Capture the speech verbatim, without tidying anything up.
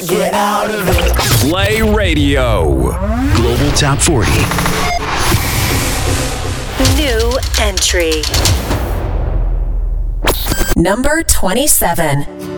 get out of it. Play Radio. Global Top forty. New entry. Number twenty-seven.